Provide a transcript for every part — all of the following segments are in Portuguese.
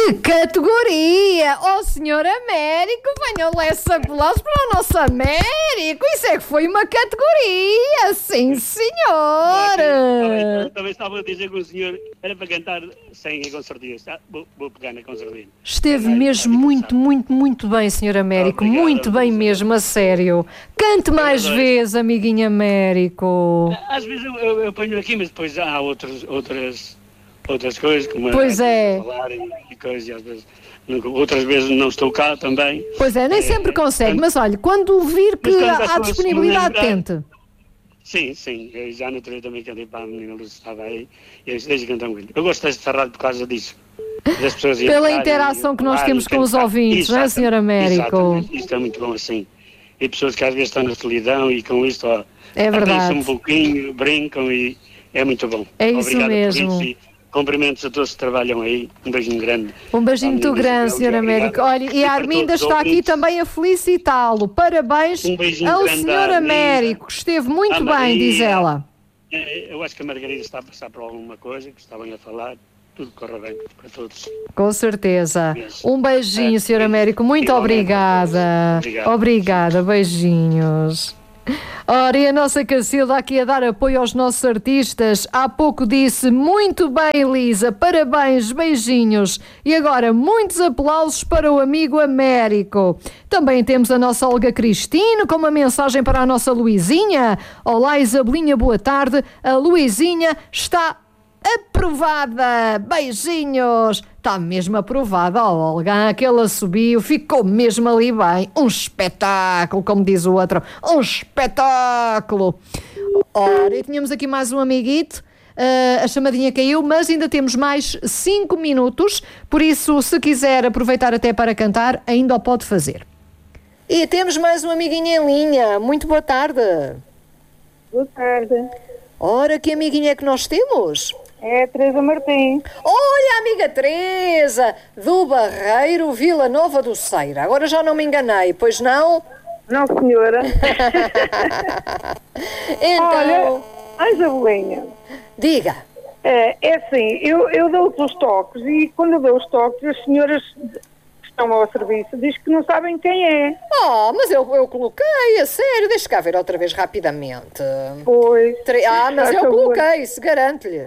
Que categoria! Oh, senhor Américo, venham lá esses aplausos para o nosso Américo! Isso é que foi uma categoria! Sim, senhor! Também estava a dizer que o senhor era para cantar sem concertina. Vou pegar na concertina. Esteve mesmo muito bem, senhor Américo. Obrigado, muito bem mesmo, a sério. Cante mais vezes, amiguinho Américo. Às vezes eu ponho aqui, mas depois há outras coisas, como Pois é. falar e coisas, e às vezes, outras vezes não estou cá também. Pois é, nem sempre consegue, mas olha, quando vir que há disponibilidade, tente. Sim, eu já no outro dia também cantei para a menina Luz, estava aí, e eles desde cantam muito. Eu gosto desta rádio por causa disso. Das pessoas Pela interação que nós temos com os ouvintes, não é, senhor Américo? Exatamente, isto é muito bom assim. E pessoas que às vezes estão na solidão e com isto, ó, é verdade. um pouquinho, brincam e é muito bom. É isso Obrigado mesmo. Por isso, e cumprimentos a todos que trabalham aí. Um beijinho grande. Um beijinho muito grande, Sr. Américo. Olha, e a Arminda está aqui também a felicitá-lo. Parabéns ao Sr. Américo, que esteve muito bem, diz ela. Eu acho que a Margarida está a passar por alguma coisa, que estavam a falar. Tudo corre bem para todos. Com certeza. Um beijinho, Sr. Américo. Muito obrigada. Obrigada, beijinhos. Ora, e a nossa Cacilda aqui a dar apoio aos nossos artistas. Há pouco disse, muito bem, Elisa, parabéns, beijinhos. E agora, muitos aplausos para o amigo Américo. Também temos a nossa Olga Cristino com uma mensagem para a nossa Luizinha. Olá, Isabelinha, boa tarde. A Luizinha está aprovada, beijinhos. Está mesmo aprovada, Olga, aquela subiu, ficou mesmo ali bem, um espetáculo, como diz o outro, um espetáculo. Ora, e tínhamos aqui mais um amiguito, a chamadinha caiu, mas ainda temos mais 5 minutos, por isso, se quiser aproveitar até para cantar, ainda o pode fazer. E temos mais um amiguinho em linha, muito boa tarde. Boa tarde. Ora, que amiguinha é que nós temos? É a Teresa Martins. Olha, amiga Teresa, do Barreiro, Vila Nova do Ceira. Agora já não me enganei, pois não? Não, senhora. Então... Olha, Isabelinha. Diga. É assim, eu dou-te os toques e quando eu dou os toques, as senhoras que estão ao serviço dizem que não sabem quem é. Oh, mas eu coloquei, a sério, deixa cá ver outra vez rapidamente. Pois. Mas eu coloquei, se garanto-lhe.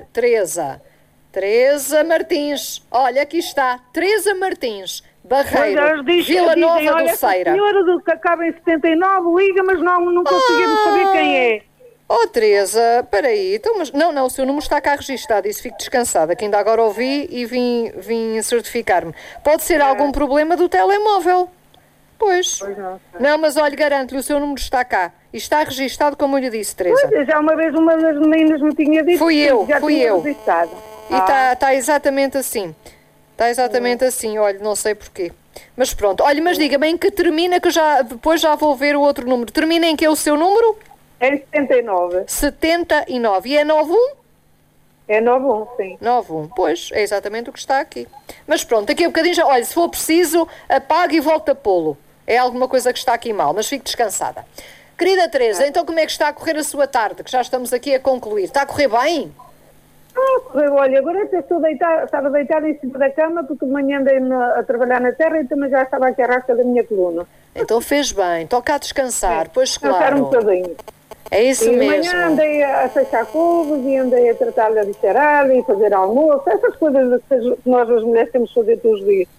Teresa Martins. Olha, aqui está, Teresa Martins. Barreiro, Vila Nova do Ceira. A senhora do que acaba em 79 liga, mas não conseguimos saber quem é. Oh, Teresa, peraí, então, mas não, o seu número está cá registado, isso fico descansada, que ainda agora ouvi e vim certificar-me. Pode ser algum problema do telemóvel? Pois não, mas olha, garanto-lhe, o seu número está cá. E está registado, como eu lhe disse, Teresa. Pois, já uma vez uma das meninas me tinha dito. Fui eu. Registado. E está exatamente assim. Está exatamente assim, olha, não sei porquê. Mas pronto, olha, mas diga-me em que termina, que depois já vou ver o outro número. Termina em que é o seu número? É 79. 79. E é 91? É 91, sim. 91, pois, é exatamente o que está aqui. Mas pronto, daqui a bocadinho já, olha, se for preciso, apague e volta a pô-lo. É alguma coisa que está aqui mal, mas fique descansada. Querida Teresa, então como é que está a correr a sua tarde? Que já estamos aqui a concluir. Está a correr bem? Olha, agora até estava deitada em cima da cama porque de manhã andei a trabalhar na terra e também já estava aqui a rasca da minha coluna. Então fez bem, toca a descansar, pois claro. Descansar um bocadinho. É isso mesmo. De manhã andei a fechar cubos e andei a tratar da bicharada e fazer almoço, essas coisas que nós as mulheres temos de fazer todos os dias.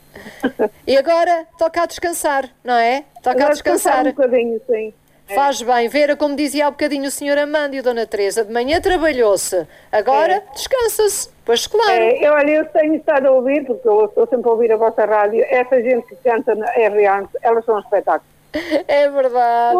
E agora toca a descansar, não é? Toca a descansar. Um bocadinho, sim. Faz bem, Vera, como dizia há bocadinho o Sr. Amando e a Dona Teresa, de manhã trabalhou-se, agora descansa-se, pois claro. Olha, eu tenho estado a ouvir, porque eu estou sempre a ouvir a vossa rádio, essa gente que canta na RA, elas são um espetáculo. É verdade.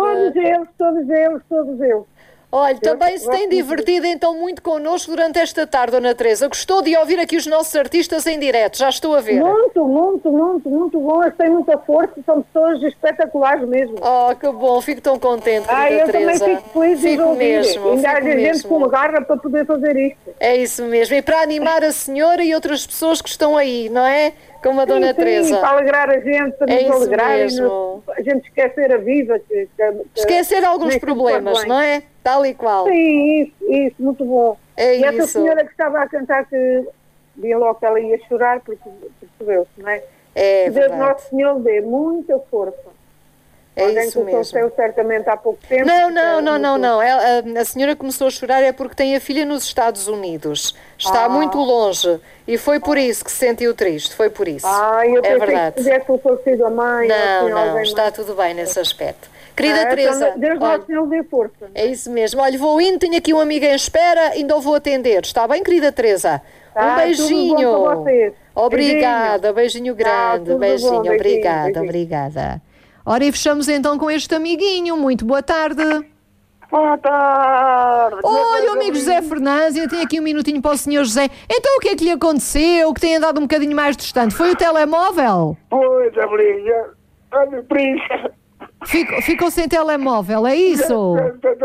Todos eles. Olha, também se tem divertido então muito connosco durante esta tarde, Dona Teresa. Gostou de ouvir aqui os nossos artistas em direto, já estou a ver. Muito bom. Eles têm muita força, são pessoas espetaculares mesmo. Oh, que bom, fico tão contente, querida eu Teresa. Também fico feliz de ouvir. Ainda há gente com garra para poder fazer isto. É isso mesmo, e para animar a senhora e outras pessoas que estão aí, não é? Como a Dona Teresa. Para alegrar a gente, para nos alegrar. A gente esquecer a vida. Esquecer alguns problemas, não é? Tal e qual. Sim, isso, muito bom. É e essa senhora que estava a cantar, que via logo que ela ia chorar, porque percebeu-se, não é? É Deus verdade. Nosso Senhor dê muita força. É Alguém isso que mesmo. aconteceu certamente há pouco tempo. Não. A senhora começou a chorar é porque tem a filha nos Estados Unidos. Está muito longe. E foi por isso que se sentiu triste. Foi por isso. Eu É pensei verdade. que tivesse falecido a mãe. ou assim, Não, alguém está mais. tudo bem nesse aspecto. Querida Teresa, Então, Deus olha, Nosso Senhor dê força. é isso mesmo. Olha, vou indo, tenho aqui um amigo em espera, ainda o vou atender. Está bem, querida Teresa? Tá, Um beijinho. tudo bom para vocês. Obrigada, beijinho grande. tudo bom, Beijinho, beijinho, obrigada, beijinho. obrigada. Ora, e fechamos então com este amiguinho. Muito boa tarde. Boa tarde. Olha, o amigo José Fernandes, eu tenho aqui um minutinho para o senhor José. Então o que é que lhe aconteceu? Que tem andado um bocadinho mais distante? Foi o telemóvel? Pois, Abelinha, a minha prima, Ficou sem telemóvel, é isso?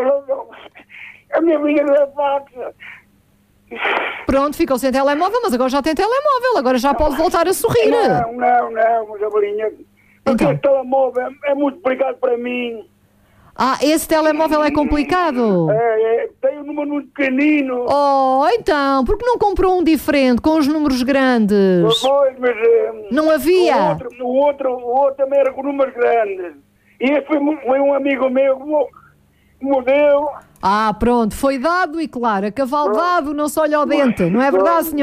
a minha amiga da faxa. Pronto, ficou sem telemóvel, mas agora já tem telemóvel. Agora já pode voltar a sorrir. Não, Abelinha. Porque Então. esse telemóvel é muito complicado para mim. Ah, esse telemóvel é complicado? Tem um número muito pequenino. Oh, então, por que não comprou um diferente, com os números grandes? Pois, mas... Não havia? O outro também era com números grandes. E esse foi um amigo meu que me deu. Ah, pronto, foi dado e claro, a cavalo dado não se olha ao dente, não é verdade, senhor?